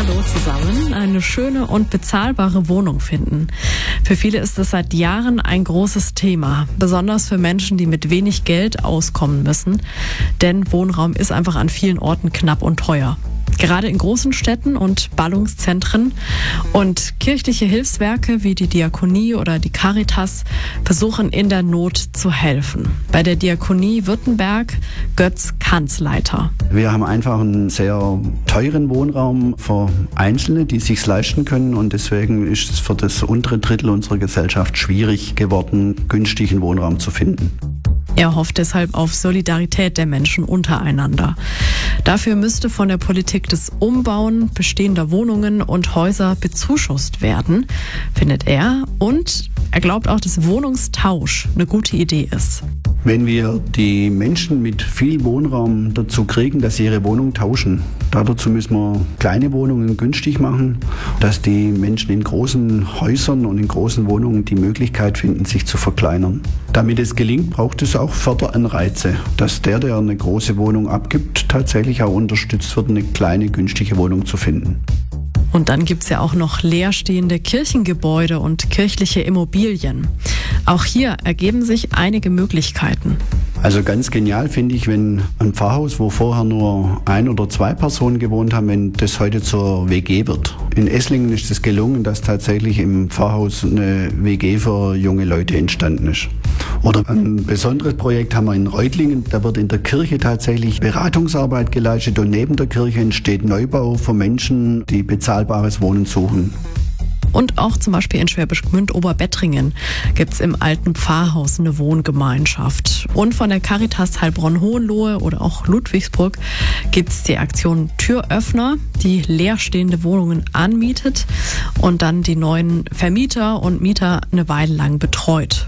Hallo zusammen. Eine schöne und bezahlbare Wohnung finden. Für viele ist es seit Jahren ein großes Thema, besonders für Menschen, die mit wenig Geld auskommen müssen. Denn Wohnraum ist einfach an vielen Orten knapp und teuer. Gerade in großen Städten und Ballungszentren. Und kirchliche Hilfswerke wie die Diakonie oder die Caritas versuchen in der Not zu helfen. Bei der Diakonie Württemberg Götz Kanzleiter. Wir haben einfach einen sehr teuren Wohnraum für Einzelne, die es sich leisten können. Und deswegen ist es für das untere Drittel unserer Gesellschaft schwierig geworden, günstigen Wohnraum zu finden. Er hofft deshalb auf Solidarität der Menschen untereinander. Dafür müsste von der Politik das Umbauen bestehender Wohnungen und Häuser bezuschusst werden, findet er. Und er glaubt auch, dass Wohnungstausch eine gute Idee ist. Wenn wir die Menschen mit viel Wohnraum dazu kriegen, dass sie ihre Wohnung tauschen, dazu müssen wir kleine Wohnungen günstig machen, dass die Menschen in großen Häusern und in großen Wohnungen die Möglichkeit finden, sich zu verkleinern. Damit es gelingt, braucht es auch Förderanreize, dass der eine große Wohnung abgibt, tatsächlich auch unterstützt wird, eine kleine, günstige Wohnung zu finden. Und dann gibt's ja auch noch leerstehende Kirchengebäude und kirchliche Immobilien. Auch hier ergeben sich einige Möglichkeiten. Also ganz genial finde ich, wenn ein Pfarrhaus, wo vorher nur 1 oder 2 Personen gewohnt haben, wenn das heute zur WG wird. In Esslingen ist es gelungen, dass tatsächlich im Pfarrhaus eine WG für junge Leute entstanden ist. Oder ein besonderes Projekt haben wir in Reutlingen, da wird in der Kirche tatsächlich Beratungsarbeit geleistet und neben der Kirche entsteht Neubau für Menschen, die bezahlbares Wohnen suchen. Und auch zum Beispiel in Schwäbisch Gmünd Oberbettringen gibt's im alten Pfarrhaus eine Wohngemeinschaft. Und von der Caritas Heilbronn-Hohenlohe oder auch Ludwigsburg gibt's die Aktion Türöffner, die leerstehende Wohnungen anmietet und dann die neuen Vermieter und Mieter eine Weile lang betreut.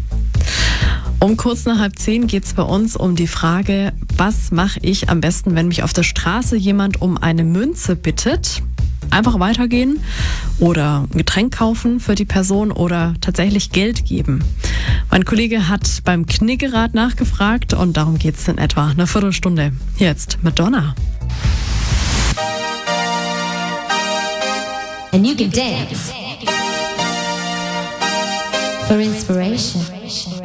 Um kurz nach 9:30 geht's bei uns um die Frage, was mache ich am besten, wenn mich auf der Straße jemand um eine Münze bittet? Einfach weitergehen oder ein Getränk kaufen für die Person oder tatsächlich Geld geben. Mein Kollege hat beim Kniggerad nachgefragt und darum geht's in etwa eine Viertelstunde. Jetzt Madonna. And you can dance for inspiration.